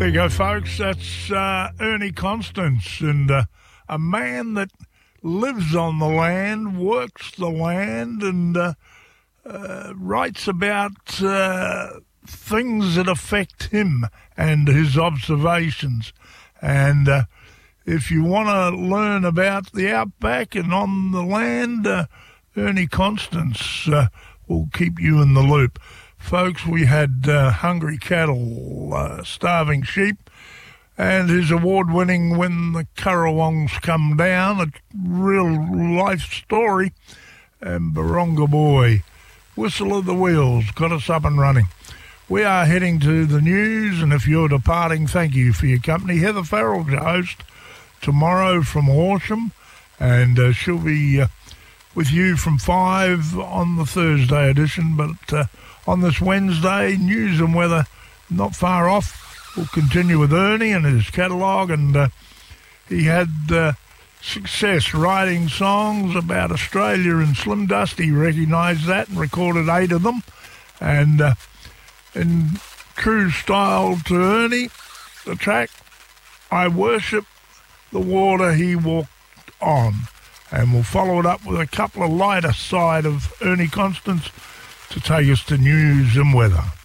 There you go, folks. That's Ernie Constance, and a man that lives on the land, works the land, and writes about things that affect him and his observations. And if you want to learn about the outback and on the land, Ernie Constance will keep you in the loop. Folks, we had hungry cattle, starving sheep, and his award-winning When the Currawongs Come Down, a real-life story, and Baronga Boy, Whistle of the Wheels, got us up and running. We are heading to the news, and if you're departing, thank you for your company. Heather Farrell's your host tomorrow from Horsham, and she'll be with you from 5 on the Thursday edition, but on this Wednesday, news and weather not far off. We'll continue with Ernie and his catalogue, and he had success writing songs about Australia and Slim Dusty recognised that and recorded 8 of them. And in true style to Ernie, the track, I Worship the Water He Walked On. And we'll follow it up with a couple of lighter side of Ernie Constance to take us to news and weather.